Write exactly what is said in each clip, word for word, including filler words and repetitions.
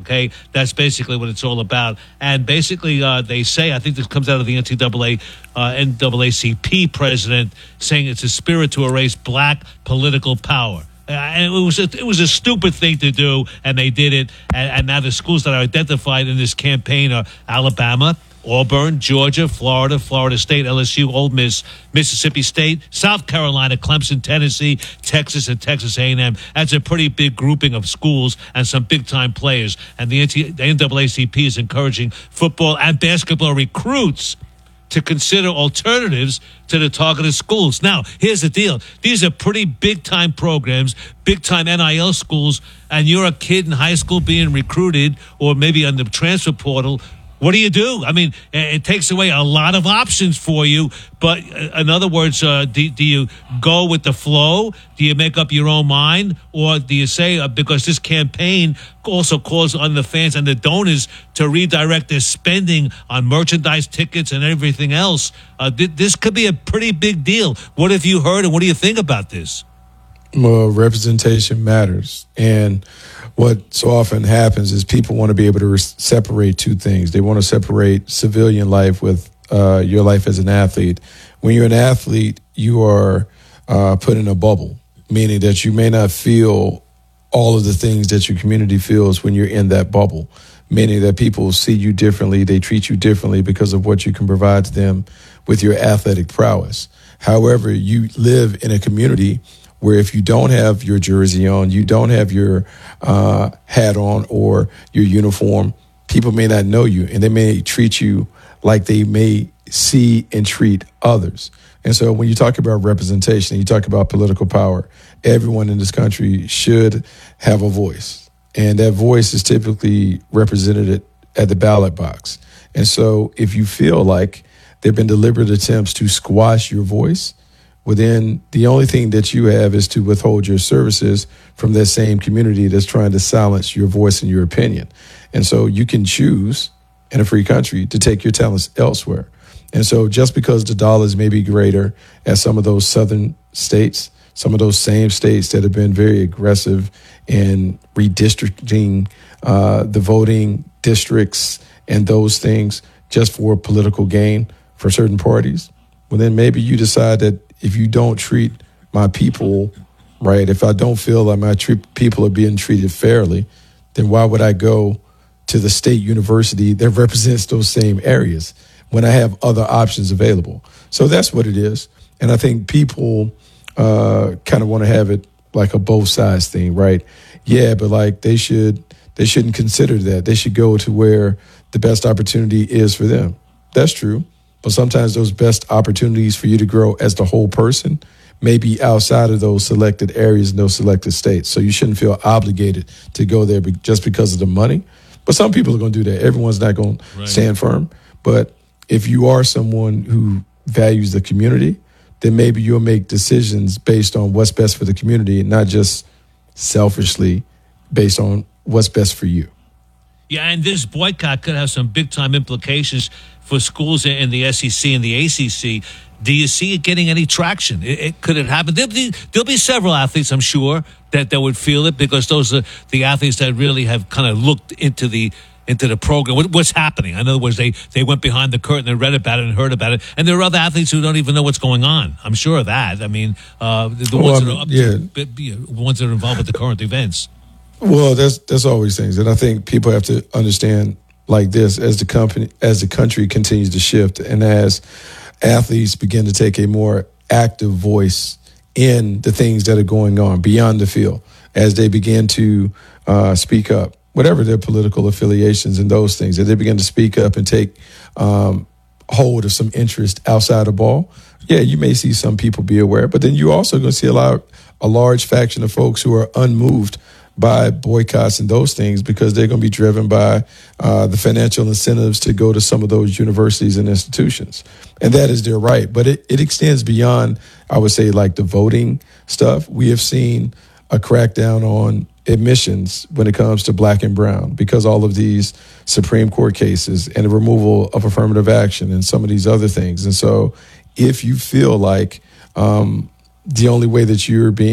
okay? That's basically what it's all about. And basically, uh, they say, I think this comes out of the N C double A, uh, N double A C P president, saying it's a spirit to erase black political power. Uh, and it was a, it was a stupid thing to do, and they did it. And, and now the schools that are identified in this campaign are Alabama, Auburn, Georgia, Florida, Florida State, L S U, Ole Miss, Mississippi State, South Carolina, Clemson, Tennessee, Texas, and Texas A and M. That's a pretty big grouping of schools and some big-time players. And the N double A C P is encouraging football and basketball recruits to consider alternatives to the targeted schools. Now, here's the deal. These are pretty big-time programs, big-time N I L schools, and you're a kid in high school being recruited or maybe on the transfer portal. What do you do? I mean, it takes away a lot of options for you. But in other words, uh, do, do you go with the flow? Do you make up your own mind? Or do you say, uh, because this campaign also calls on the fans and the donors to redirect their spending on merchandise, tickets, and everything else? Uh, th- this could be a pretty big deal. What have you heard, and what do you think about this? Well, representation matters. And what so often happens is people want to be able to re- separate two things. They want to separate civilian life with uh, your life as an athlete. When you're an athlete, you are uh, put in a bubble, meaning that you may not feel all of the things that your community feels when you're in that bubble, meaning that people see you differently. They treat you differently because of what you can provide to them with your athletic prowess. However, you live in a community where if you don't have your jersey on, you don't have your uh, hat on or your uniform, people may not know you, and they may treat you like they may see and treat others. And so when you talk about representation, you talk about political power, everyone in this country should have a voice. And that voice is typically represented at the ballot box. And so if you feel like there have been deliberate attempts to squash your voice, well, then the only thing that you have is to withhold your services from that same community that's trying to silence your voice and your opinion. And so you can choose in a free country to take your talents elsewhere. And so just because the dollars may be greater at some of those southern states, some of those same states that have been very aggressive in redistricting uh, the voting districts and those things just for political gain for certain parties, well, then maybe you decide that if you don't treat my people right, if I don't feel like my tre- people are being treated fairly, then why would I go to the state university that represents those same areas when I have other options available? So that's what it is. And I think people uh, kind of want to have it like a both sides thing, right? Yeah, but like they should, they shouldn't consider that. They should go to where the best opportunity is for them. That's true. But sometimes those best opportunities for you to grow as the whole person may be outside of those selected areas and those selected states. So you shouldn't feel obligated to go there just because of the money. But some people are going to do that. Everyone's not going right. to stand firm. But if you are someone who values the community, then maybe you'll make decisions based on what's best for the community, not just selfishly based on what's best for you. Yeah, and this boycott could have some big-time implications for schools in the S E C and the A C C. Do you see it getting any traction? It, it, could it happen? There'll be, there'll be several athletes, I'm sure, that, that would feel it because those are the athletes that really have kind of looked into the into the program. What, what's happening? In other words, they, they went behind the curtain and read about it and heard about it. And there are other athletes who don't even know what's going on. I'm sure of that. I mean, uh, the, the, well, ones I mean, that are up yeah. to, the ones that are involved with the current events. Well, there's there's always things, and I think people have to understand like this as the company as the country continues to shift, and as athletes begin to take a more active voice in the things that are going on beyond the field, as they begin to uh, speak up, whatever their political affiliations and those things, as they begin to speak up and take um, hold of some interest outside of ball. Yeah, you may see some people be aware, but then you're also going to see a lot, a large faction of folks who are unmoved by boycotts and those things because they're going to be driven by uh, the financial incentives to go to some of those universities and institutions. And that is their right. But it, it extends beyond, I would say, like the voting stuff. We have seen a crackdown on admissions when it comes to black and brown because all of these Supreme Court cases and the removal of affirmative action and some of these other things. And so if you feel like um, the only way that you're being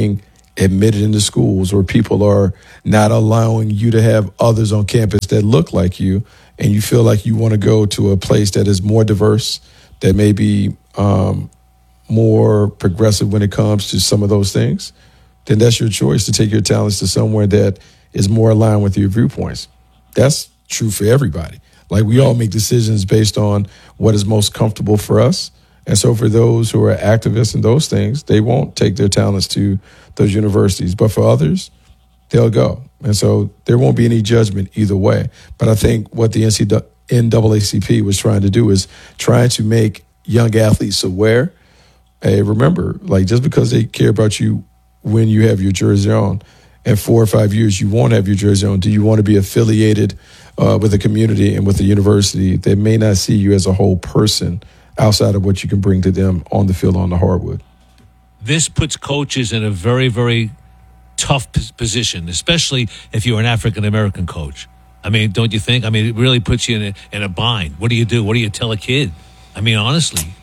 admitted into schools, or people are not allowing you to have others on campus that look like you, and you feel like you want to go to a place that is more diverse, that may be um, more progressive when it comes to some of those things, then that's your choice to take your talents to somewhere that is more aligned with your viewpoints. That's true for everybody. Like, we all make decisions based on what is most comfortable for us. And so for those who are activists in those things, they won't take their talents to those universities. But for others, they'll go. And so there won't be any judgment either way. But I think what the N double A C P was trying to do is trying to make young athletes aware. Hey, remember, like, just because they care about you when you have your jersey on, in four or five years you won't have your jersey on. Do you want to be affiliated uh, with a community and with a university that may not see you as a whole person outside of what you can bring to them on the field, on the hardwood? This puts coaches in a very, very tough p- position, especially if you're an African-American coach. I mean, don't you think? I mean, it really puts you in a, in a bind. What do you do? What do you tell a kid? I mean, honestly.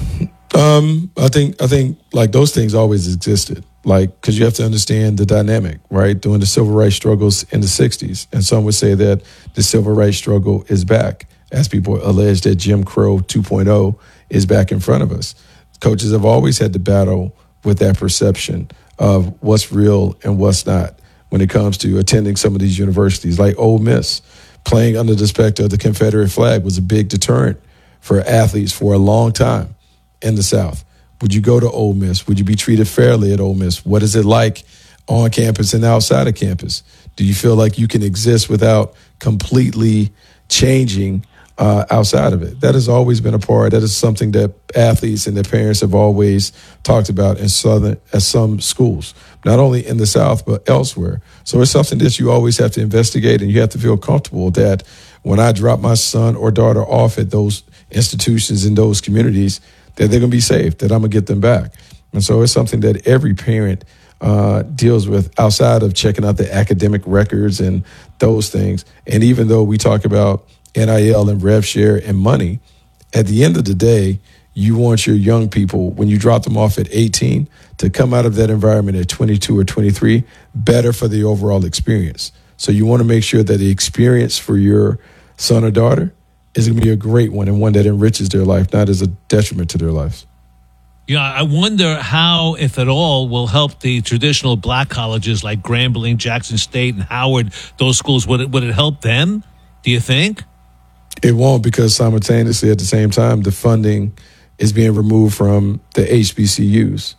Um, I think, I think like those things always existed. Like, because you have to understand the dynamic, right? During the civil rights struggles in the sixties. And some would say that the civil rights struggle is back, as people allege that Jim Crow two point oh is back in front of us. Coaches have always had to battle with that perception of what's real and what's not when it comes to attending some of these universities. Like Ole Miss, playing under the specter of the Confederate flag was a big deterrent for athletes for a long time in the South. Would you go to Ole Miss? Would you be treated fairly at Ole Miss? What is it like on campus and outside of campus? Do you feel like you can exist without completely changing uh, outside of it? That has always been a part. That is something that athletes and their parents have always talked about in southern, at some schools, not only in the South, but elsewhere. So it's something that you always have to investigate, and you have to feel comfortable that when I drop my son or daughter off at those institutions in those communities, that they're going to be safe, that I'm going to get them back. And so it's something that every parent uh, deals with outside of checking out the academic records and those things. And even though we talk about N I L and rev share and money, at the end of the day, you want your young people, when you drop them off at eighteen, to come out of that environment at twenty-two or twenty-three better for the overall experience. So you want to make sure that the experience for your son or daughter is going to be a great one, and one that enriches their life, not as a detriment to their lives. Yeah, I wonder how, if at all, will help the traditional black colleges like Grambling, Jackson State, and Howard, those schools. Would it, would it help them, do you think? It won't, because simultaneously at the same time, the funding is being removed from the H B C Us.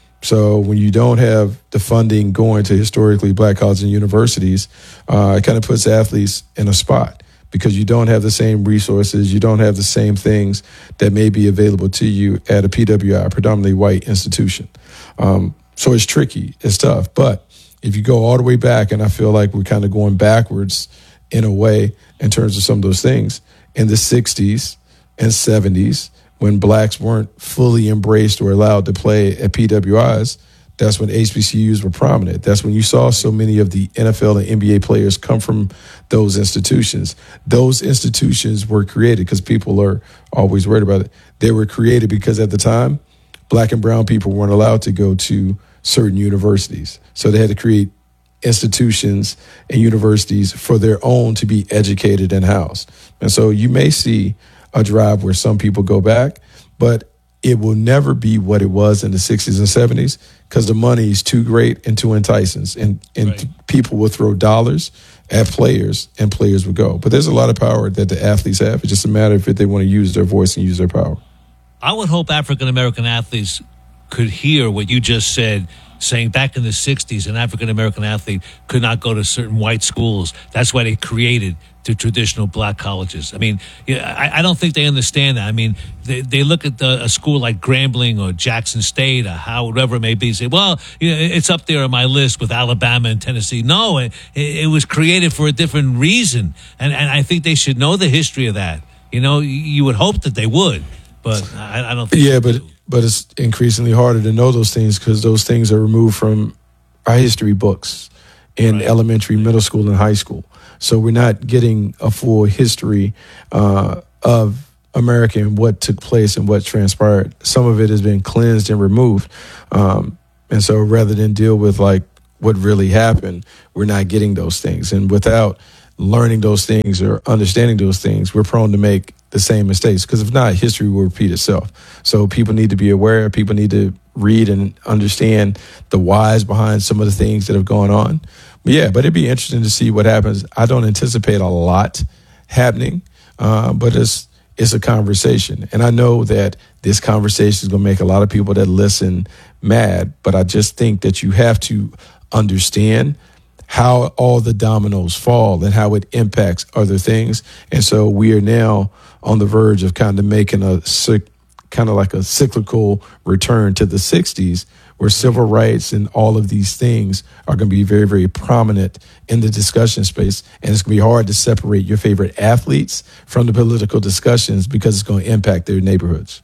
So when you don't have the funding going to historically black colleges and universities, uh, it kind of puts athletes in a spot, because you don't have the same resources, you don't have the same things that may be available to you at a P W I, a predominantly white institution. Um, so it's tricky, it's tough. But if you go all the way back, and I feel like we're kind of going backwards in a way in terms of some of those things, in the sixties and seventies, when blacks weren't fully embraced or allowed to play at P W Is, that's when H B C Us were prominent. That's when you saw so many of the N F L and N B A players come from those institutions. Those institutions were created, because people are always worried about it. They were created because at the time, black and brown people weren't allowed to go to certain universities. So they had to create institutions and universities for their own to be educated and housed. And so you may see a drive where some people go back, but it will never be what it was in the sixties and seventies, because the money is too great and too enticing, and, and right. people will throw dollars at players, and players will go. But there's a lot of power that the athletes have. It's just a matter of if they want to use their voice and use their power. I would hope African-American athletes could hear what you just said, saying back in the sixties, an African-American athlete could not go to certain white schools. That's why they created the traditional black colleges. I mean, yeah, I, I don't think they understand that. I mean, they, they look at the, a school like Grambling or Jackson State or Howard, whatever it may be, and say, well, you know, it's up there on my list with Alabama and Tennessee. No, it, it was created for a different reason. And, and I think they should know the history of that. You know, you would hope that they would, but I, I don't think Yeah, they but do. But it's increasingly harder to know those things, because those things are removed from our history books in right. elementary, middle school, and high school. So we're not getting a full history uh, of America and what took place and what transpired. Some of it has been cleansed and removed. Um, and so rather than deal with like what really happened, we're not getting those things. And without learning those things or understanding those things, we're prone to make the same mistakes, because if not, history will repeat itself. So people need to be aware. People need to read and understand the whys behind some of the things that have gone on. But yeah, but it'd be interesting to see what happens. I don't anticipate a lot happening, uh, but it's it's a conversation. And I know that this conversation is going to make a lot of people that listen mad, but I just think that you have to understand how all the dominoes fall and how it impacts other things. And so we are now on the verge of kind of making a kind of like a cyclical return to the sixties, where civil rights and all of these things are going to be very, very prominent in the discussion space. And it's going to be hard to separate your favorite athletes from the political discussions, because it's going to impact their neighborhoods.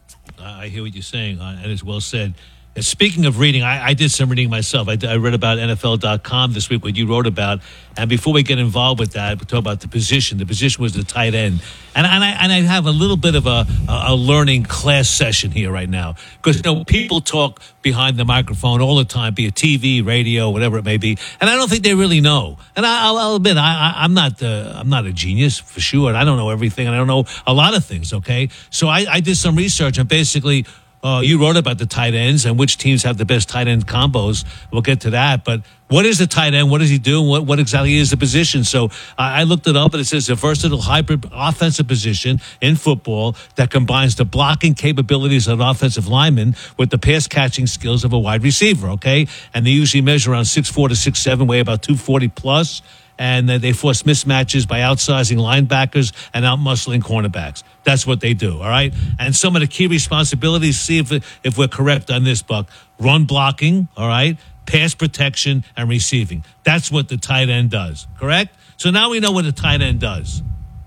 I hear what you're saying, and it's well said. And speaking of reading, I, I did some reading myself. I, I read about N F L dot com this week, what you wrote about. And before we get involved with that, we talk about the position. The position was the tight end. And, and, I, and I have a little bit of a, a learning class session here right now. Because, you know, people talk behind the microphone all the time, be it T V, radio, whatever it may be. And I don't think they really know. And I, I'll, I'll admit, I, I, I'm not uh, I'm not a genius, for sure. And I don't know everything. And I don't know a lot of things, okay? So I, I did some research, and basically, Uh, you wrote about the tight ends and which teams have the best tight end combos. We'll get to that. But what is the tight end? What does he do? What, what exactly is the position? So uh, I looked it up, and it says a versatile hybrid offensive position in football that combines the blocking capabilities of an offensive lineman with the pass catching skills of a wide receiver, okay? And they usually measure around six four to six seven, weigh about two forty plus. And they force mismatches by outsizing linebackers and outmuscling cornerbacks. That's what they do, all right? And some of the key responsibilities, see if if we're correct on this, Buck. Run blocking, all right? Pass protection and receiving. That's what the tight end does, correct? So now we know what the tight end does.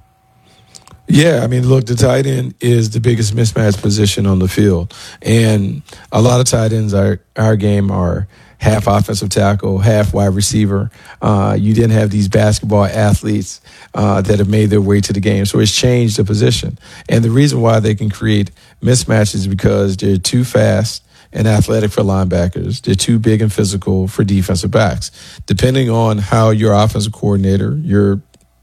Yeah, I mean, look, the tight end is the biggest mismatch position on the field. And a lot of tight ends are our game are half offensive tackle, half wide receiver. Uh, you didn't have these basketball athletes uh, that have made their way to the game. So it's changed the position. And the reason why they can create mismatches is because they're too fast and athletic for linebackers. They're too big and physical for defensive backs. Depending on how your offensive coordinator, your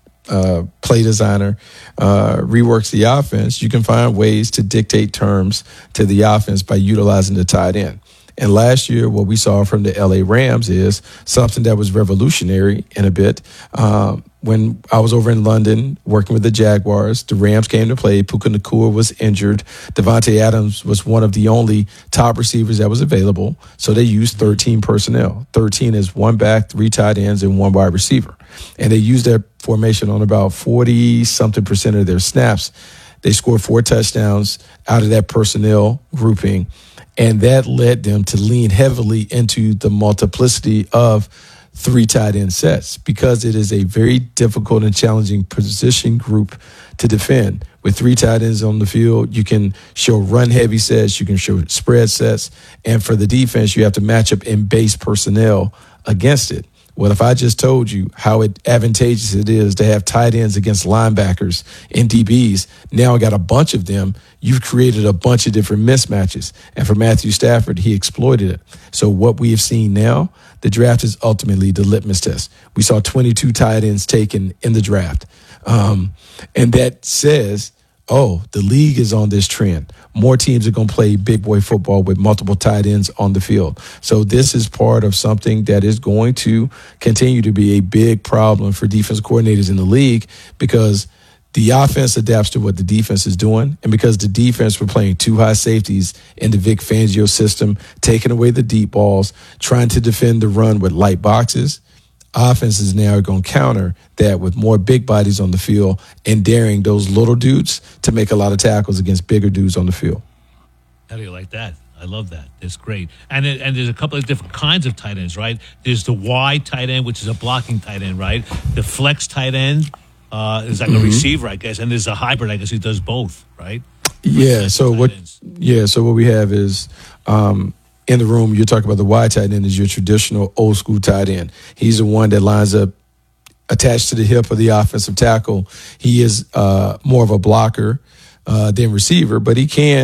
uh, play designer uh, reworks the offense, you can find ways to dictate terms to the offense by utilizing the tight end. And last year, what we saw from the L A Rams is something that was revolutionary in a bit. Um, when I was over in London working with the Jaguars, the Rams came to play. Puka Nacua was injured. Devontae Adams was one of the only top receivers that was available. So they used thirteen personnel. thirteen is one back, three tight ends, and one wide receiver. And they used that formation on about forty-something percent of their snaps. They scored four touchdowns out of that personnel grouping. And that led them to lean heavily into the multiplicity of three tight end sets, because it is a very difficult and challenging position group to defend. With three tight ends on the field, you can show run-heavy sets, you can show spread sets, and for the defense, you have to match up in base personnel against it. Well, if I just told you how it advantageous it is to have tight ends against linebackers and D Bs, now I got a bunch of them. You've created a bunch of different mismatches. And for Matthew Stafford, he exploited it. So what we have seen now, the draft is ultimately the litmus test. We saw twenty-two tight ends taken in the draft. Um, and that says, oh, the league is on this trend. More teams are going to play big boy football with multiple tight ends on the field. So this is part of something that is going to continue to be a big problem for defense coordinators in the league, because the offense adapts to what the defense is doing. And because the defense were playing two high safeties in the Vic Fangio system, taking away the deep balls, trying to defend the run with light boxes, offenses now are going to counter that with more big bodies on the field and daring those little dudes to make a lot of tackles against bigger dudes on the field. How do you like that? I love that. It's great. And it, and there's a couple of different kinds of tight ends, right? There's the wide tight end, which is a blocking tight end, right? The flex tight end uh, is like mm-hmm. a receiver, I guess. And there's a hybrid, I guess, who does both, right? Yeah. So what? Ends. Yeah. So what we have is. Um, In the room, you're talking about the wide tight end is your traditional old school tight end. He's the one that lines up attached to the hip of the offensive tackle. He is uh, more of a blocker uh, than receiver, but he can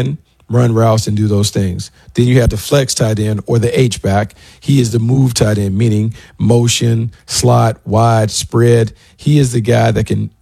run routes and do those things. Then you have the flex tight end or the H-back. He is the move tight end, meaning motion, slot, wide, spread. He is the guy that can